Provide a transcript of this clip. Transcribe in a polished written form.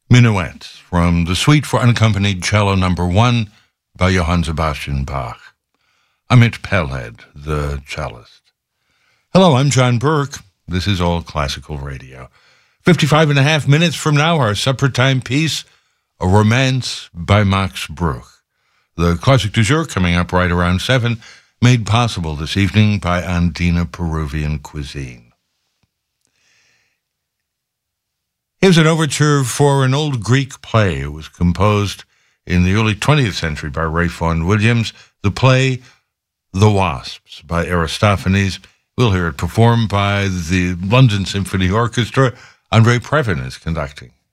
Minuet from the Suite for Unaccompanied Cello No. 1 by Johann Sebastian Bach. Amit Peled, the cellist. Hello, I'm John Burke. This is All Classical Radio. 55 and a half minutes from now, our supper time piece, A Romance by Max Bruch. The classic du jour coming up right around 7, made possible this evening by Andina Peruvian Cuisine. Here's an overture for an old Greek play. It was composed in the early 20th century by Ray Vaughan Williams. The play, The Wasps, by Aristophanes. We'll hear it performed by the London Symphony Orchestra. André Previn is conducting.